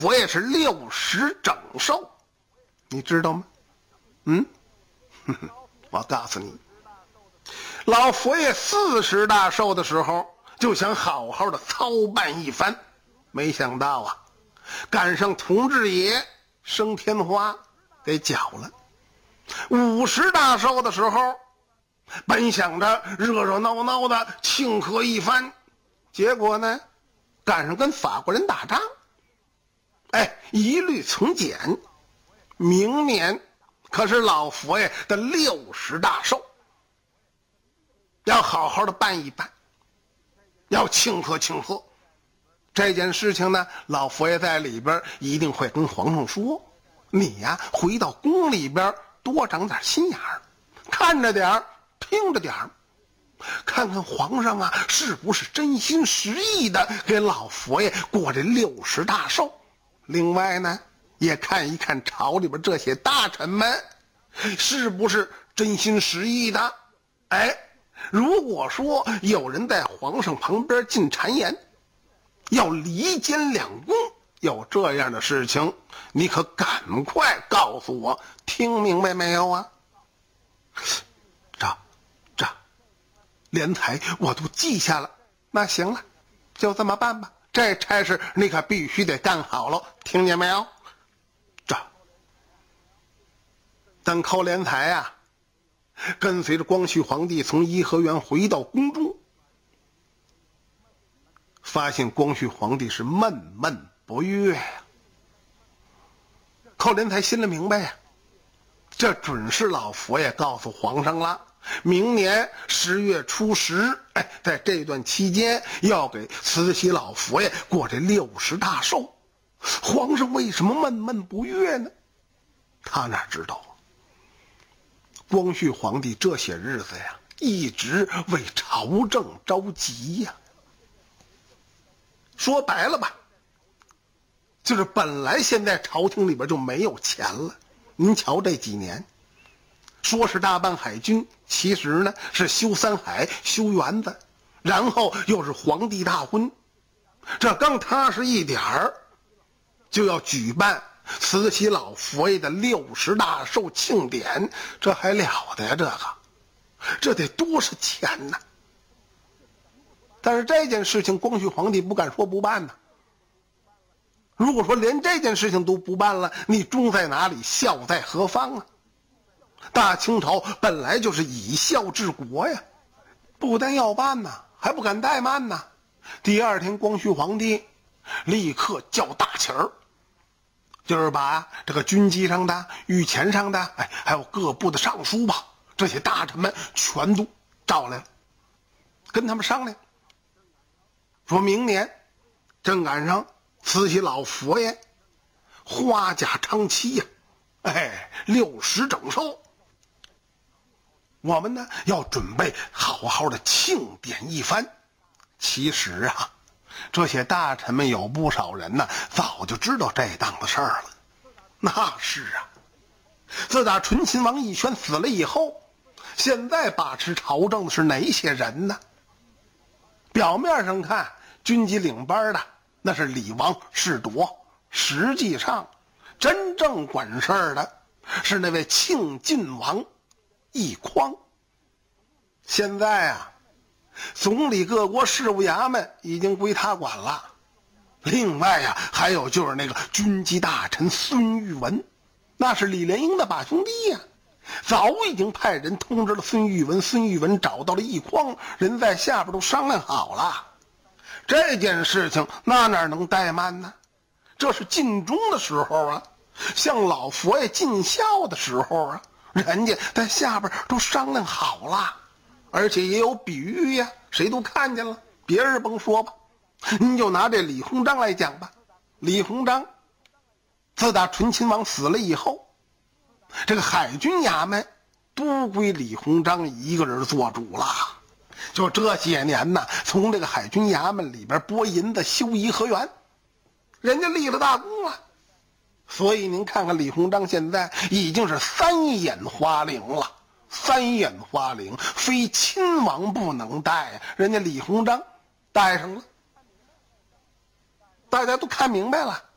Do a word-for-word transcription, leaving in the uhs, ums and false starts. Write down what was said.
佛爷是六十整寿，你知道吗？嗯，呵呵，我告诉你，老佛爷四十大寿的时候就想好好的操办一番，没想到啊，赶上同治爷升天花给搅了。五十大寿的时候，本想着热热闹闹的庆贺一番，结果呢，赶上跟法国人打仗，哎，一律从简。明年可是老佛爷的六十大寿，要好好的办一办，要庆贺庆贺。这件事情呢，老佛爷在里边一定会跟皇上说，你呀回到宫里边多长点心眼儿，看着点儿，听着点儿，看看皇上啊是不是真心实意的给老佛爷过这六十大寿。另外呢，也看一看朝里边这些大臣们是不是真心实意的。哎，如果说有人在皇上旁边进谗言，要离间两宫，有这样的事情，你可赶快告诉我，听明白没有啊？这这连台我都记下了。那行了，就这么办吧，这差事你可必须得干好了，听见没有？这等寇连才啊跟随着光绪皇帝从颐和园回到宫中，发现光绪皇帝是闷闷不悦呀、啊。寇连才心里明白呀、啊，这准是老佛爷告诉皇上了，明年十月初十，哎，在这段期间要给慈禧老佛爷过这六十大寿。皇上为什么闷闷不悦呢？他哪知道啊？光绪皇帝这些日子呀，一直为朝政着急呀。说白了吧，就是本来现在朝廷里边就没有钱了。您瞧这几年，说是大办海军，其实呢是修三海、修园子，然后又是皇帝大婚，这刚踏实一点儿，就要举办慈禧老佛爷的六十大寿庆典，这还了得呀？这个，这得多少钱呢？但是这件事情，光绪皇帝不敢说不办呢。如果说连这件事情都不办了，你忠在哪里，孝在何方啊？大清朝本来就是以孝治国呀，不但要办呢，还不敢怠慢呢。第二天，光绪皇帝立刻叫大旗儿，就是把这个军机上的、御前上的，哎，还有各部的尚书吧，这些大臣们全都召来了，跟他们商量，说明年正赶上慈禧老佛爷花甲昌期呀、啊，哎，六十整寿，我们呢要准备好好的庆典一番。其实啊，这些大臣们有不少人呢，早就知道这档子事儿了。那是啊，自打醇亲王奕轩死了以后，现在把持朝政的是哪些人呢？表面上看，军机领班的那是李王世铎，实际上真正管事儿的是那位庆晋王奕匡。现在啊，总理各国事务衙门已经归他管了。另外呀、啊，还有就是那个军机大臣孙玉文，那是李莲英的把兄弟呀、啊，早已经派人通知了孙玉文，孙玉文找到了奕匡，人在下边都商量好了。这件事情那哪能怠慢呢？这是尽忠的时候啊，向老佛爷尽孝的时候啊，人家在下边都商量好了，而且也有比喻呀，谁都看见了。别人甭说吧，您就拿这李鸿章来讲吧。李鸿章自打醇亲王死了以后，这个海军衙门都归李鸿章一个人做主了。就这些年呢，从这个海军衙门里边拨银子修颐和园，人家立了大功了。所以您看看李鸿章现在已经是三眼花翎了，三眼花翎非亲王不能戴，人家李鸿章戴上了，大家都看明白了。